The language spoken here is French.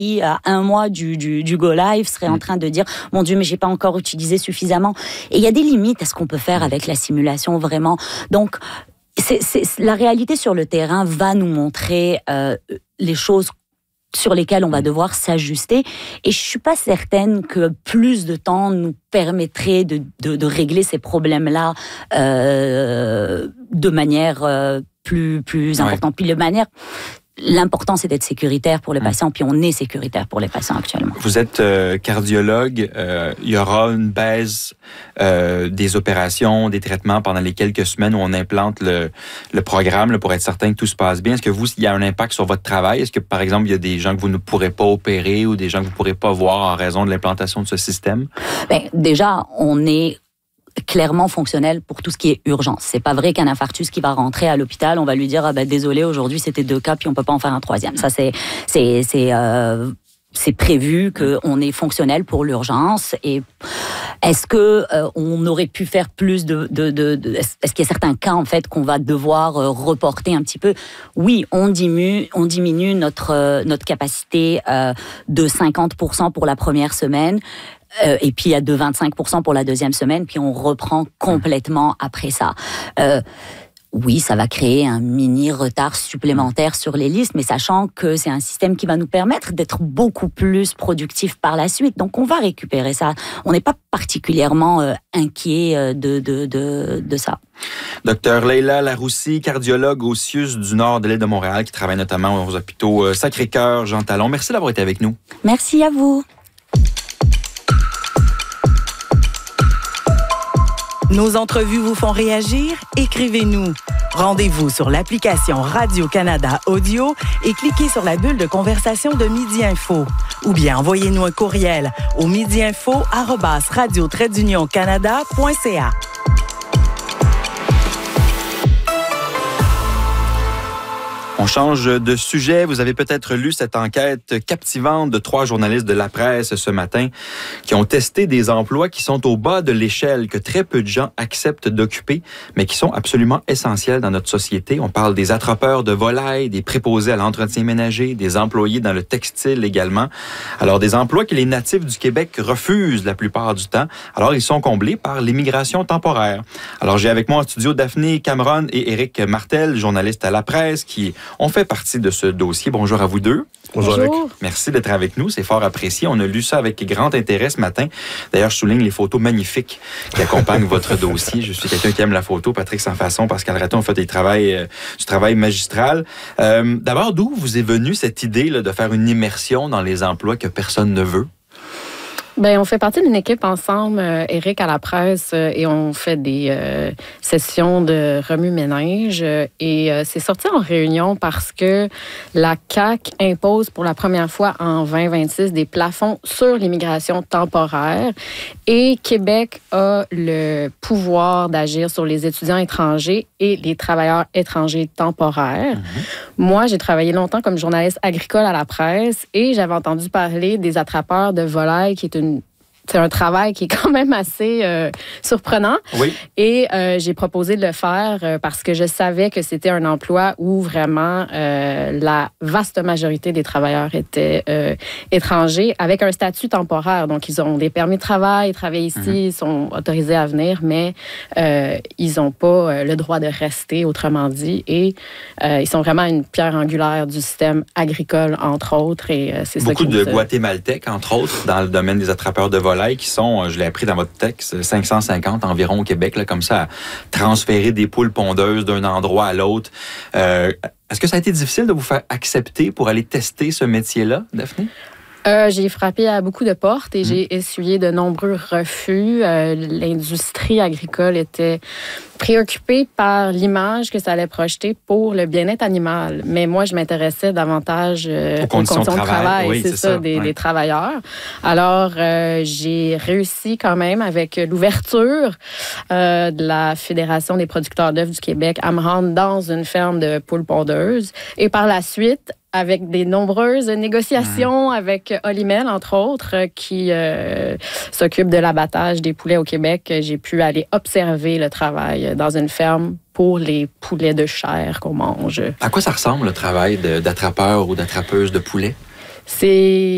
qui, à un mois du go live, serait en train de dire « Mon Dieu, mais j'ai pas encore utilisé suffisamment ». Et il y a des limites à ce qu'on peut faire avec la simulation, vraiment. Donc, la réalité sur le terrain va nous montrer les choses sur lesquelles on va devoir s'ajuster. Et je suis pas certaine que plus de temps nous permettrait de régler ces problèmes-là de manière plus importante. Puis l'important, c'est d'être sécuritaire pour les patients, puis on est sécuritaire pour les patients actuellement. Vous êtes cardiologue. Il y aura une baisse des opérations, des traitements pendant les quelques semaines où on implante le programme là, pour être certain que tout se passe bien. Est-ce que il y a un impact sur votre travail? Est-ce que, par exemple, il y a des gens que vous ne pourrez pas opérer ou des gens que vous ne pourrez pas voir en raison de l'implantation de ce système? Bien, déjà, on est clairement fonctionnel pour tout ce qui est urgence. C'est pas vrai qu'un infarctus qui va rentrer à l'hôpital, on va lui dire désolé, aujourd'hui c'était 2 cas puis on peut pas en faire un 3e. Ça c'est prévu qu'on est fonctionnel pour l'urgence. Et est-ce que on aurait pu faire plus est-ce qu'il y a certains cas en fait qu'on va devoir reporter un petit peu? Oui, on diminue notre capacité de 50% pour la première semaine. Et puis, il y a de 25% pour la deuxième semaine, puis on reprend complètement après ça. Oui, ça va créer un mini retard supplémentaire sur les listes, mais sachant que c'est un système qui va nous permettre d'être beaucoup plus productifs par la suite. Donc, on va récupérer ça. On n'est pas particulièrement inquiet de ça. Docteur Leila Laroussi, cardiologue au CIUS du Nord de l'île de Montréal, qui travaille notamment aux hôpitaux Sacré-Cœur, Jean Talon. Merci d'avoir été avec nous. Merci à vous. Nos entrevues vous font réagir? Écrivez-nous. Rendez-vous sur l'application Radio-Canada Audio et cliquez sur la bulle de conversation de Midi Info. Ou bien envoyez-nous un courriel au midiinfo@radio-canada.ca. On change de sujet. Vous avez peut-être lu cette enquête captivante de 3 journalistes de La Presse ce matin qui ont testé des emplois qui sont au bas de l'échelle, que très peu de gens acceptent d'occuper, mais qui sont absolument essentiels dans notre société. On parle des attrapeurs de volailles, des préposés à l'entretien ménager, des employés dans le textile également. Alors, des emplois que les natifs du Québec refusent la plupart du temps. Alors, ils sont comblés par l'immigration temporaire. Alors, j'ai avec moi en studio Daphné Cameron et Éric Martel, journalistes à La Presse, qui ont fait partie de ce dossier. Bonjour à vous deux. Bonjour. Éric. Merci d'être avec nous. C'est fort apprécié. On a lu ça avec grand intérêt ce matin. D'ailleurs, je souligne les photos magnifiques qui accompagnent votre dossier. Je suis quelqu'un qui aime la photo. Patrick Saint-Fasson, Pascal Raton ont fait du travail magistral. D'abord, d'où vous est venue cette idée là, de faire une immersion dans les emplois que personne ne veut? Bien, on fait partie d'une équipe ensemble, Éric, à La Presse, et on fait des sessions de remue-ménage. Et c'est sorti en réunion parce que la CAQ impose pour la première fois en 2026 des plafonds sur l'immigration temporaire. Et Québec a le pouvoir d'agir sur les étudiants étrangers et les travailleurs étrangers temporaires. Moi, j'ai travaillé longtemps comme journaliste agricole à La Presse et j'avais entendu parler des attrapeurs de volailles, qui est c'est un travail qui est quand même assez surprenant. Oui. Et j'ai proposé de le faire parce que je savais que c'était un emploi où vraiment la vaste majorité des travailleurs étaient étrangers avec un statut temporaire. Donc, ils ont des permis de travail, ils travaillent ici, ils sont autorisés à venir, mais ils n'ont pas le droit de rester, autrement dit. Et ils sont vraiment une pierre angulaire du système agricole, entre autres. Et c'est beaucoup de Guatémaltèques, entre autres, dans le domaine des attrapeurs de volailles, qui sont, je l'ai appris dans votre texte, 550 environ au Québec, là, comme ça, à transférer des poules pondeuses d'un endroit à l'autre. Est-ce que ça a été difficile de vous faire accepter pour aller tester ce métier-là, Daphné? J'ai frappé à beaucoup de portes et j'ai essuyé de nombreux refus. L'industrie agricole était préoccupée par l'image que ça allait projeter pour le bien-être animal. Mais moi, je m'intéressais davantage aux conditions de travail. Oui, c'est ça, des travailleurs. Alors, j'ai réussi quand même avec l'ouverture de la Fédération des producteurs d'œufs du Québec à me rendre dans une ferme de poules pondeuses. Et par la suite, avec des nombreuses négociations avec Olimel, entre autres, qui s'occupe de l'abattage des poulets au Québec, j'ai pu aller observer le travail dans une ferme pour les poulets de chair qu'on mange. À quoi ça ressemble le travail d'attrapeur ou d'attrapeuse de poulets? C'est